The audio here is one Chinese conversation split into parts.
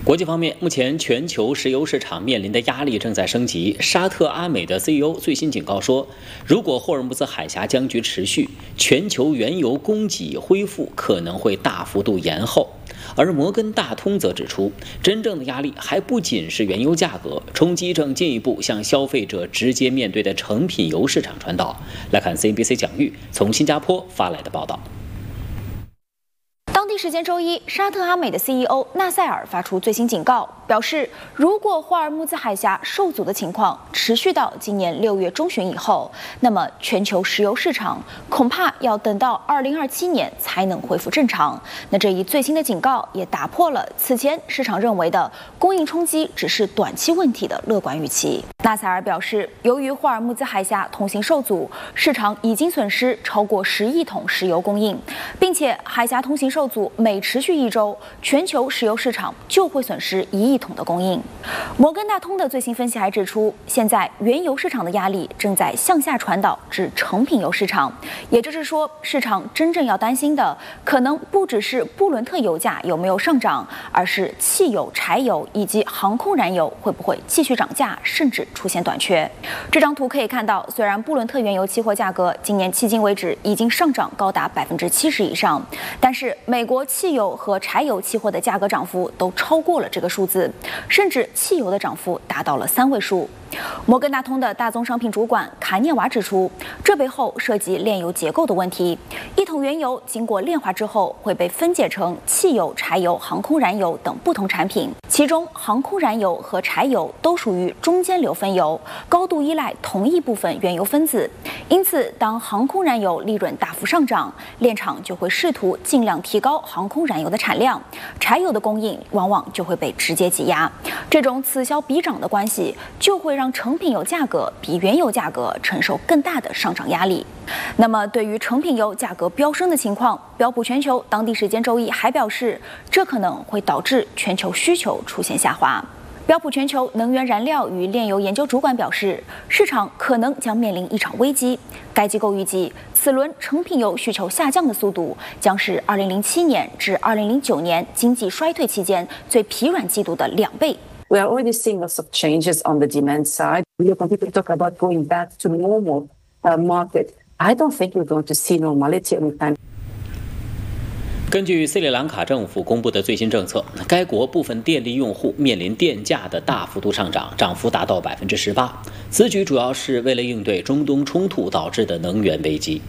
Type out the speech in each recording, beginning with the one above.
国际方面，目前全球石油市场面临的压力正在升级。沙特阿美的 CEO 最新警告说，如果霍尔木兹海峡僵局持续，全球原油供给恢复可能会大幅度延后。而摩根大通则指出，真正的压力还不仅是原油价格，冲击正进一步向消费者直接面对的成品油市场传导。来看 CNBC 蒋玉从新加坡发来的报道。 当地时间周一，沙特阿美的 CEO 纳赛尔发出最新警告，表示如果霍尔木兹海峡受阻的情况持续到今年6月中旬以后，那么全球石油市场恐怕要等到2027年才能恢复正常。那这一最新的警告也打破了此前市场认为的供应冲击只是短期问题的乐观预期。纳赛尔表示，由于霍尔木兹海峡通行受阻，市场已经损失超过10亿桶石油供应，并且海峡通行受阻每持续1周，全球石油市场就会损失1亿桶的供应。摩根大通的最新分析还指出，现在原油市场的压力正在向下传导至成品油市场，也就是说，市场真正要担心的可能不只是布伦特油价有没有上涨，而是汽油、柴油以及航空燃油会不会继续涨价，甚至出现短缺。这张图可以看到，虽然布伦特原油期货价格今年迄今为止已经上涨高达70%以上，但是美国汽油和柴油期货的价格涨幅都超过了这个数字，甚至汽油的涨幅达到了3位数。摩根大通的大宗商品主管卡涅瓦指出，这背后涉及炼油结构的问题。一桶原油经过炼化之后会被分解成汽油、柴油、航空燃油等不同产品，其中航空燃油和柴油都属于中间流分油，高度依赖同一部分原油分子。因此，当航空燃油利润大幅上涨，炼厂就会试图尽量提高航空燃油的产量，柴油的供应往往就会被直接挤压。这种此消彼长的关系就会让成品油价格比原油价格承受更大的上涨压力。那么，对于成品油价格飙升的情况，标普全球当地时间周一还表示，这可能会导致全球需求出现下滑。标普全球能源燃料与炼油研究主管表示，市场可能将面临一场危机。该机构预计，此轮成品油需求下降的速度将是2007年至2009年经济衰退期间最疲软季度的2倍。 We are already seeing lots of changes on the demand side. When people talk about going back to normal market, I don't think we're going to see normality anytime. 根据斯里兰卡政府公布的最新政策，该国部分电力用户面临电价的大幅度上涨，涨幅达到18%。此举主要是为了应对中东冲突导致的能源危机。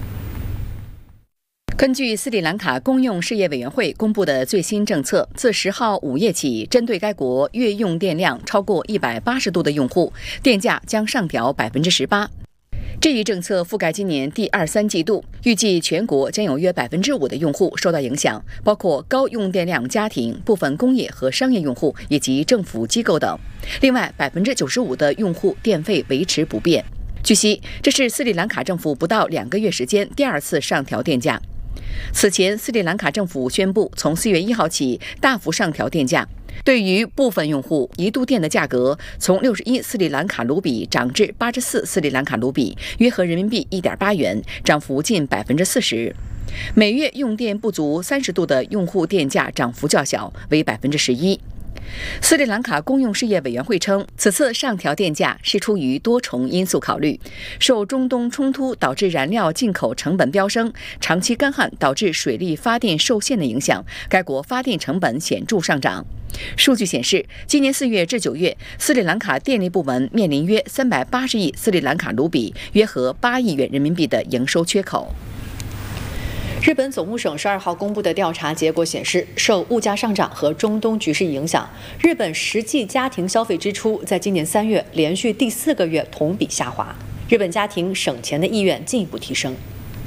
根据斯里兰卡公用事业委员会公布的最新政策，自10号午夜起，针对该国月用电量超过180度的用户，电价将上调18%。这一政策覆盖今年第2、3季度，预计全国将有约5%的用户受到影响，包括高用电量家庭、部分工业和商业用户以及政府机构等。另外，95%的用户电费维持不变。据悉，这是斯里兰卡政府不到2个月时间第2次上调电价。此前，斯里兰卡政府宣布从4月1号起大幅上调电价。对于部分用户，1度电的价格从61斯里兰卡卢比涨至84斯里兰卡卢比，约合人民币1.8元，涨幅近40%。每月用电不足30度的用户电价涨幅较小，为11%。斯里兰卡公用事业委员会称，此次上调电价是出于多重因素考虑，受中东冲突导致燃料进口成本飙升，长期干旱导致水力发电受限的影响，该国发电成本显著上涨。数据显示，今年4月至9月，斯里兰卡电力部门面临约380亿斯里兰卡卢比，约合8亿元人民币的营收缺口。 日本总务省12号公布的调查结果显示，受物价上涨和中东局势影响，日本实际家庭消费支出在今年3月连续第4个月同比下滑，日本家庭省钱的意愿进一步提升。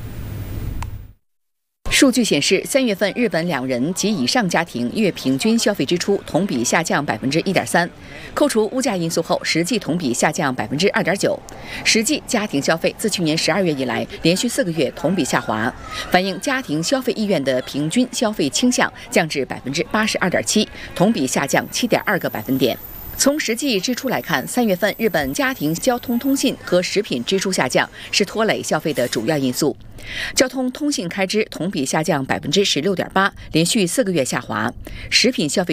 数据显示，3月份日本2人及以上家庭月平均消费支出同比下降1.3%，扣除物价因素后，实际同比下降2.9%。实际家庭消费自去年12月以来连续4个月同比下滑，反映家庭消费意愿的平均消费倾向降至82.7%，同比下降7.2个百分点。从实际支出来看，3月份日本家庭交通通信和食品支出下降是拖累消费的主要因素。交通通信开支同比下降16.8%，连续4个月下滑；食品消费